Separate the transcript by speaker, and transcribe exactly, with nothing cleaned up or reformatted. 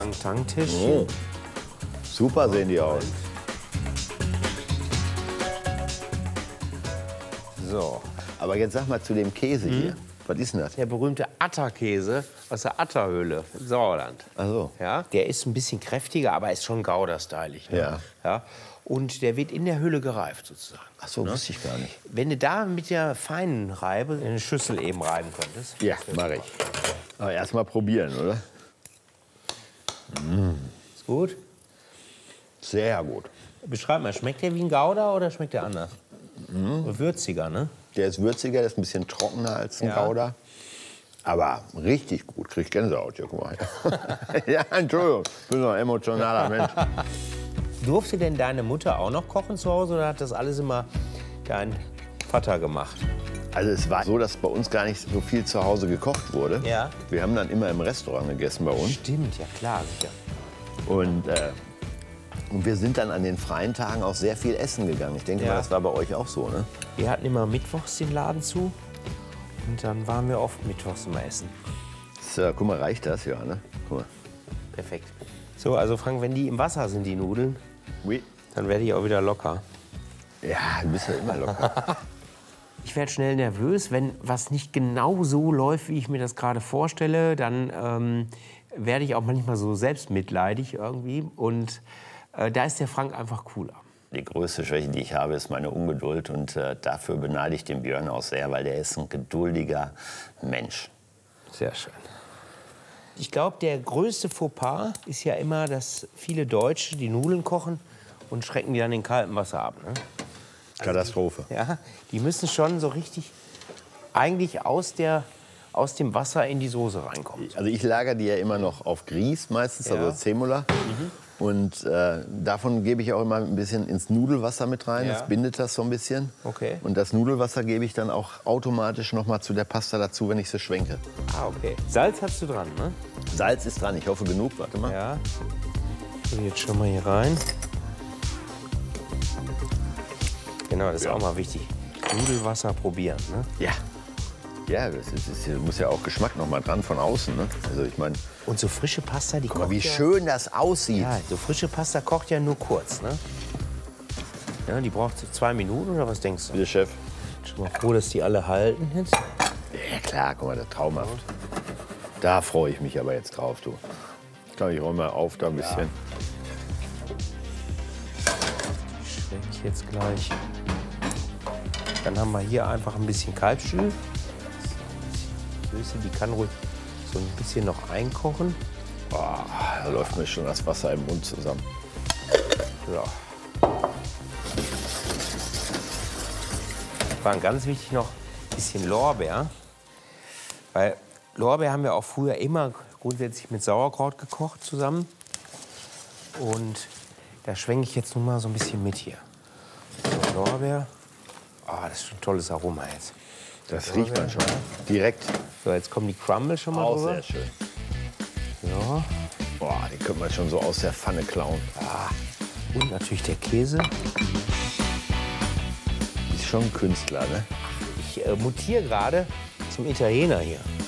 Speaker 1: Tanktisch.
Speaker 2: Oh. Super sehen die aus.
Speaker 1: So.
Speaker 2: Aber jetzt sag mal zu dem Käse
Speaker 1: Mhm.
Speaker 2: hier. Was ist denn das?
Speaker 1: Der berühmte Atta-Käse aus der Atta-Höhle im Sauerland.
Speaker 2: Ach so.
Speaker 1: Ja, der ist ein bisschen kräftiger, aber ist schon Gouda-stylig. Ne?
Speaker 2: Ja.
Speaker 1: Ja. Und der wird in der Höhle gereift sozusagen.
Speaker 2: Ach so,
Speaker 1: Ne?
Speaker 2: wusste ich gar nicht.
Speaker 1: Wenn du da mit der feinen Reibe in eine Schüssel eben reiben könntest.
Speaker 2: Ja, mache ich. Aber erst mal probieren, oder?
Speaker 1: Ist gut.
Speaker 2: Sehr gut.
Speaker 1: Beschreib mal, schmeckt der wie ein Gouda oder schmeckt der anders?
Speaker 2: Mhm.
Speaker 1: Würziger, ne?
Speaker 2: Der ist würziger, der ist ein bisschen trockener als ein
Speaker 1: Ja.
Speaker 2: Gouda. Aber richtig gut. Krieg ich Gänsehaut hier, guck mal. Ja, Entschuldigung, ich bin so ein emotionaler Mensch.
Speaker 1: Durfte denn deine Mutter auch noch kochen zu Hause oder hat das alles immer dein Vater gemacht?
Speaker 2: Also es war so, dass bei uns gar nicht so viel zu Hause gekocht wurde.
Speaker 1: Ja.
Speaker 2: Wir haben dann immer im Restaurant gegessen bei uns.
Speaker 1: Stimmt, ja klar, sicher.
Speaker 2: Und, äh, und wir sind dann an den freien Tagen auch sehr viel essen gegangen. Ich denke
Speaker 1: Ja.
Speaker 2: mal, das war bei euch auch so, ne?
Speaker 1: Wir hatten immer mittwochs den Laden zu und dann waren wir oft mittwochs immer essen.
Speaker 2: So, guck mal, reicht das? Ja, ne? Guck mal.
Speaker 1: Perfekt. So, also Frank, wenn die im Wasser sind, die Nudeln,
Speaker 2: Oui.
Speaker 1: dann werde ich auch wieder locker.
Speaker 2: Ja, du bist ja immer locker.
Speaker 1: Ich werde schnell nervös, wenn was nicht genau so läuft, wie ich mir das gerade vorstelle, dann ähm, werde ich auch manchmal so selbstmitleidig irgendwie. Und äh, da ist der Frank einfach cooler.
Speaker 2: Die größte Schwäche, die ich habe, ist meine Ungeduld. Und äh, dafür beneide ich den Björn auch sehr, weil der ist ein geduldiger Mensch.
Speaker 1: Sehr schön. Ich glaube, der größte Fauxpas ist ja immer, dass viele Deutsche die Nudeln kochen und schrecken die dann in kaltem Wasser ab. Ne?
Speaker 2: Katastrophe.
Speaker 1: Ja, die müssen schon so richtig eigentlich aus, der, aus dem Wasser in die Soße reinkommen.
Speaker 2: Also ich lagere die ja immer noch auf Grieß meistens,
Speaker 1: Ja.
Speaker 2: also Semola. Und äh, davon gebe ich auch immer ein bisschen ins Nudelwasser mit rein.
Speaker 1: Ja.
Speaker 2: Das bindet das so ein bisschen.
Speaker 1: Okay.
Speaker 2: Und das Nudelwasser gebe ich dann auch automatisch noch mal zu der Pasta dazu, wenn ich sie schwenke.
Speaker 1: Ah, okay. Salz hast du dran, ne?
Speaker 2: Salz ist dran, ich hoffe genug. Warte mal.
Speaker 1: Ja. So, jetzt schon mal hier rein. Genau, das ist
Speaker 2: Ja.
Speaker 1: auch mal wichtig. Nudelwasser probieren, ne?
Speaker 2: Ja. Ja, das ist, das muss ja auch Geschmack noch mal dran von außen. Ne? Also ich meine,
Speaker 1: Und so frische Pasta, die
Speaker 2: guck mal,
Speaker 1: kocht
Speaker 2: wie
Speaker 1: ja,
Speaker 2: schön das aussieht.
Speaker 1: Ja, so frische Pasta kocht ja nur kurz, ne? Ja, die braucht so zwei Minuten oder was denkst du?
Speaker 2: Bitte, Chef.
Speaker 1: Schon mal froh, dass die alle halten jetzt.
Speaker 2: Ja klar, guck mal, das ist traumhaft. Da freue ich mich aber jetzt drauf, du. Komm, ich räume mal auf da ein bisschen.
Speaker 1: Schwenke ich jetzt gleich. Dann haben wir hier einfach ein bisschen Kalbsstühl. Süße, die kann ruhig so ein bisschen noch einkochen.
Speaker 2: Boah, da läuft mir schon das Wasser im Mund zusammen.
Speaker 1: Ja. War ganz wichtig noch ein bisschen Lorbeer. Weil Lorbeer haben wir auch früher immer grundsätzlich mit Sauerkraut gekocht zusammen. Und da schwenke ich jetzt noch mal so ein bisschen mit hier. So, Lorbeer. Ah, das ist schon ein tolles Aroma jetzt.
Speaker 2: Das riecht man schon. Direkt.
Speaker 1: So, jetzt kommen die Crumble schon mal
Speaker 2: Auch
Speaker 1: drüber.
Speaker 2: sehr schön.
Speaker 1: Ja.
Speaker 2: Boah, die könnte man schon so aus der Pfanne klauen.
Speaker 1: Und natürlich der Käse.
Speaker 2: Ist schon ein Künstler, ne?
Speaker 1: Ich äh, mutiere gerade zum Italiener hier.